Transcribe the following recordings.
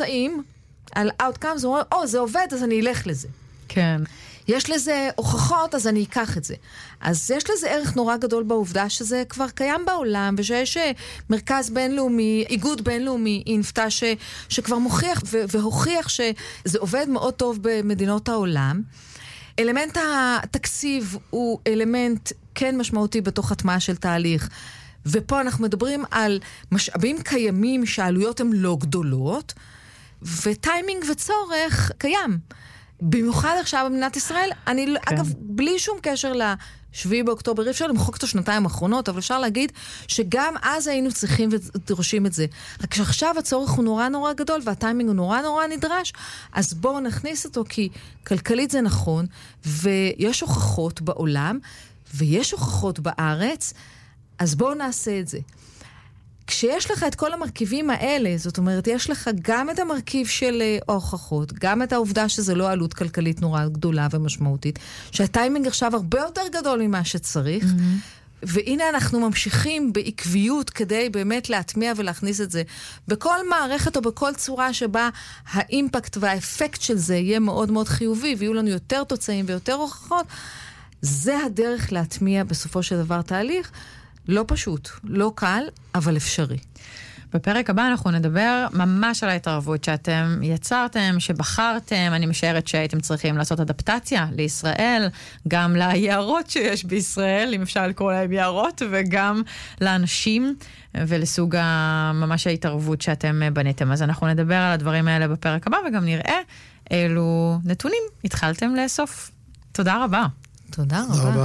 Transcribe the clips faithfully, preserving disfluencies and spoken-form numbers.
תוצאים, על outcomes, הוא אומר, או, זה עובד, אז אני אלך לזה. כן. יש לזה הוכחות, אז אני אקח את זה. אז יש לזה ערך נורא גדול בעובדה שזה כבר קיים בעולם, ושיש מרכז בינלאומי, איגוד בינלאומי, אינפתא, ש, שכבר מוכיח ו- והוכיח שזה עובד מאוד טוב במדינות העולם. אלמנט התקציב הוא אלמנט כן משמעותי בתוך הטמעה של תהליך, ופה אנחנו מדברים על משאבים קיימים שהעלויות הן לא גדולות, וטיימינג וצורך קיים. במיוחד עכשיו במדינת ישראל, אני, כן. אגב, בלי שום קשר לשביעי באוקטובר, אפשר למחוק את השנתיים האחרונות, אבל אפשר להגיד שגם אז היינו צריכים ודרושים את זה. רק שעכשיו הצורך הוא נורא נורא גדול, והטיימינג הוא נורא נורא נדרש, אז בואו נכניס אותו, כי כלכלית זה נכון, ויש הוכחות בעולם, ויש הוכחות בארץ, אז בואו נעשה את זה. כשיש לך את כל המרכיבים האלה, זאת אומרת, יש לך גם את המרכיב של ההוכחות, גם את העובדה שזה לא עלות כלכלית נורא גדולה ומשמעותית, שהטיימינג עכשיו הרבה יותר גדול ממה שצריך, mm-hmm. והנה אנחנו ממשיכים בעקביות כדי באמת להטמיע ולהכניס את זה בכל מערכת או בכל צורה שבה האימפקט והאפקט של זה יהיה מאוד מאוד חיובי, ויהיו לנו יותר תוצאים ויותר הוכחות, זה הדרך להטמיע בסופו של דבר תהליך, לא פשוט, לא קל, אבל אפשרי. בפרק הבא אנחנו נדבר ממש על ההתערבות שאתם יצרתם, שבחרתם, אני משערת שהייתם צריכים לעשות אדפטציה לישראל, גם ליערות שיש בישראל, אם אפשר לקרוא להם יערות, וגם לאנשים, ולסוג ממש ההתערבות שאתם בניתם. אז אנחנו נדבר על הדברים האלה בפרק הבא, וגם נראה אילו נתונים התחלתם לאסוף. תודה רבה. תודה רבה. רבה.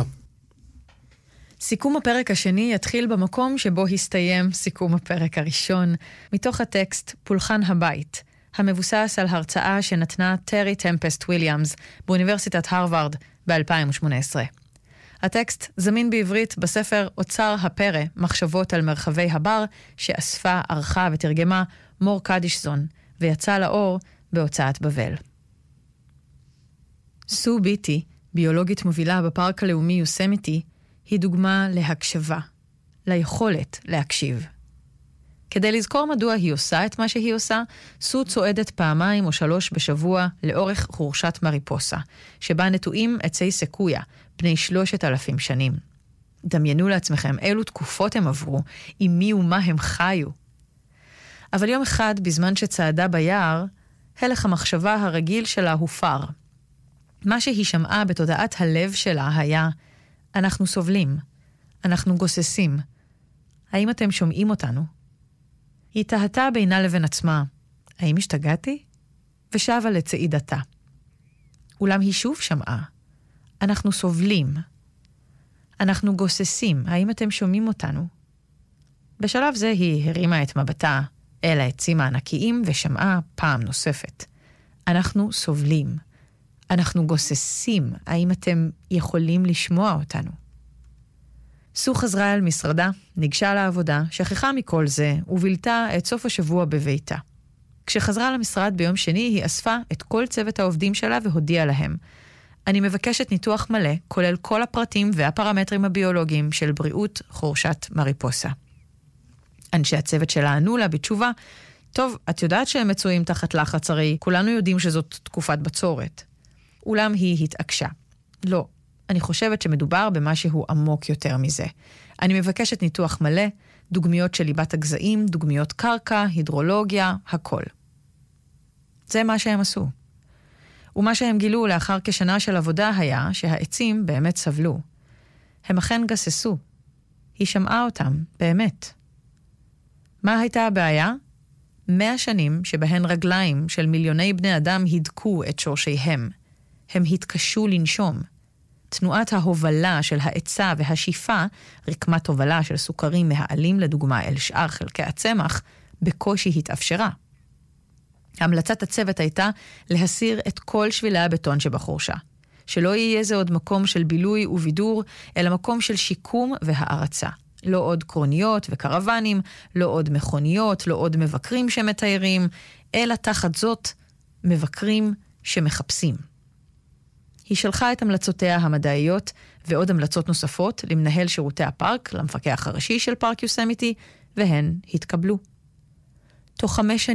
סיכום הפרק השני יתחיל במקום שבו הסתיים סיכום הפרק הראשון, מתוך הטקסט פולחן הבית, המבוסס על הרצאה שנתנה טרי טמפסט וויליאמס באוניברסיטת הרווארד ב-אלפיים ושמונה עשרה. הטקסט זמין בעברית בספר אוצר הפרא, מחשבות על מרחבי הבר, שאספה, ערכה ותרגמה מור קדישזון, ויצא לאור בהוצאת בבל. סו ביטי, ביולוגית מובילה בפארק הלאומי יוסמיטי, היא דוגמה להקשבה, ליכולת להקשיב. כדי לזכור מדוע היא עושה את מה שהיא עושה, סו צועדת פעמיים או שלוש בשבוע לאורך חורשת מריפוסה, שבה נטועים עצי סקויה, בני שלושת אלפים שנים. דמיינו לעצמכם אילו תקופות הם עברו, עם מי ומה הם חיו. אבל יום אחד, בזמן שצעדה ביער, הלך המחשבה הרגיל שלה הופר. מה שהיא שמעה בתודעת הלב שלה היה, אנחנו סובלים, אנחנו גוססים. האם אתם שומעים אותנו? היא תהתה בינה לבין עצמה, האם השתגעתי? ושבה לצעידתה. אולם היא שוב שמעה, אנחנו סובלים. אנחנו גוססים, האם אתם שומעים אותנו? בשלב זה היא הרימה את מבטה אל העצים הענקיים ושמעה פעם נוספת. אנחנו סובלים. אנחנו גוססים, האם אתם יכולים לשמוע אותנו? סו חזרה אל משרדה, ניגשה לעבודה, שכחה מכל זה, ובילתה את סוף השבוע בביתה. כשחזרה למשרד ביום שני, היא אספה את כל צוות העובדים שלה והודיעה להם. אני מבקשת ניתוח מלא, כולל כל הפרטים והפרמטרים הביולוגיים של בריאות חורשת מריפוסה. אנשי הצוות שלה ענו לה בתשובה, טוב, את יודעת שהם מצויים תחת לחץ, הרי כולנו יודעים שזאת תקופת בצורת. אולם היא התעקשה. לא, אני חושבת שמדובר במשהו עמוק יותר מזה. אני מבקשת ניתוח מלא, דוגמיות של ליבת הגזעים, דוגמיות קרקע, הידרולוגיה, הכל. זה מה שהם עשו. ומה שהם גילו לאחר כשנה של עבודה היה שהעצים באמת סבלו. הם אכן גססו. היא שמעה אותם, באמת. מה הייתה הבעיה? מאה שנים שבהן רגליים של מיליוני בני אדם הדקו את שורשיהם. הם התקשו לנשום. תנועת ההובלה של העצה והשיפה, רקמת הובלה של סוכרים מהעלים לדוגמה אל שאר חלקי הצמח, בקושי התאפשרה. המלצת הצוות הייתה להסיר את כל שבילי הבטון שבחורשה. שלא יהיה זה עוד מקום של בילוי ובידור, אלא מקום של שיקום והערצה. לא עוד קרוניות וקרוונים, לא עוד מכוניות, לא עוד מבקרים שמתיירים, אלא תחת זאת מבקרים שמחפשים. היא שלחה את המלצותיה המדעיות ועוד המלצות נוספות למנהל שירותי הפארק, למפקח הראשי של פארק יוסמיטי, והן התקבלו. תוך חמש שנים,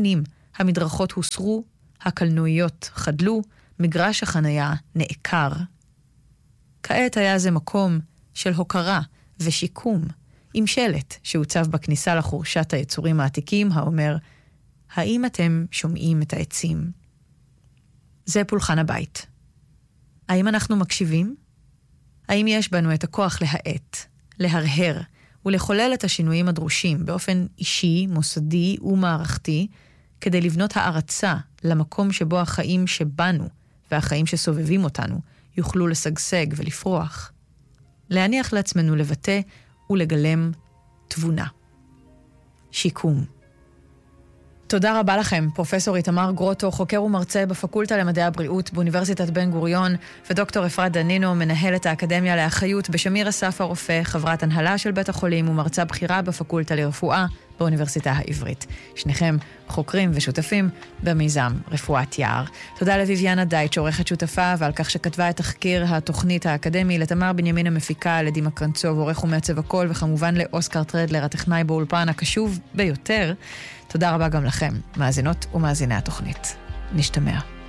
המדרכות הוסרו, הקלנועיות חדלו, מגרש החנייה נעקר. כעת היה זה מקום של הוקרה ושיקום, עם שלט שהוצב בכניסה לחורשת היצורים העתיקים, האומר, האם אתם שומעים את העצים? זה פולחן הבית. האם אנחנו מקשיבים? האם יש בנו את הכוח להעט, להרהר ולחולל את השינויים הדרושים באופן אישי, מוסדי ומערכתי, כדי לבנות הערצה למקום שבו החיים שבנו והחיים שסובבים אותנו יוכלו לשגשג ולפרוח? להניח לעצמנו לבטא ולגלם תבונה. שיקום. תודה רבה לכם, פרופסור איתמר גרוטו, חוקר ומרצה בפקולטה למדעי הבריאות באוניברסיטת בן גוריון, ודוקטור אפרת דנינו, מנהלת האקדמיה לאחיות בשמיר אסף הרופא, חברת הנהלה של בית החולים ומרצה בכירה בפקולטה לרפואה באוניברסיטה העברית. שניכם חוקרים ושותפים במיזם רפואת יער. תודה לביביאנה דייט, שעורכת שותפה, ועל כך שכתבה את תחקיר התוכנית האקדמי, לתמר בנימין המפיקה, לדימה קרנצוב, עורך ומעצב הכל, וכמובן לאוסקר טרדלר, הטכנאי באולפן הקשוב ביותר. תודה רבה גם לכם, מאזינות ומאזיני התוכנית. נשתמע.